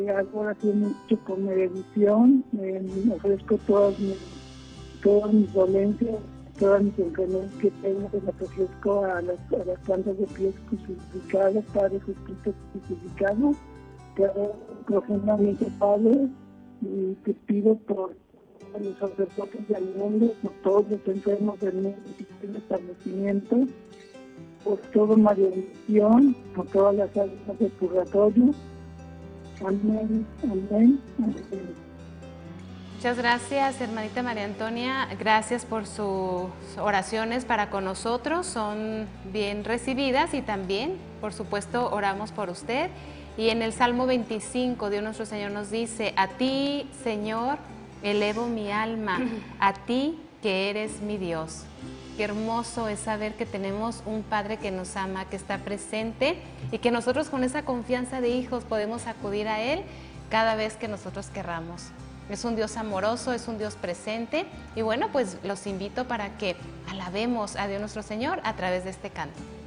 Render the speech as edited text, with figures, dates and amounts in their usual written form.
Hago así mucho con mi religión, me ofrezco todas mis dolencias, todas mis enfermedades que tengo, pues las ofrezco a las plantas de pies crucificadas, Padre Jesucristo crucificado. Te hago profundamente, Padre, y te pido por los sacerdotes del mundo, por todos los enfermos del mundo y del establecimiento, por toda maldición, por todas las almas del purgatorio. Amén, amén, amén. Muchas gracias, hermanita María Antonia. Gracias por sus oraciones para con nosotros. Son bien recibidas y también, por supuesto, oramos por usted. Y en el Salmo 25, Dios nuestro Señor nos dice: a ti, Señor, elevo mi alma, a ti que eres mi Dios. Qué hermoso es saber que tenemos un Padre que nos ama, que está presente y que nosotros con esa confianza de hijos podemos acudir a Él cada vez que nosotros querramos. Es un Dios amoroso, es un Dios presente y bueno, pues los invito para que alabemos a Dios nuestro Señor a través de este canto.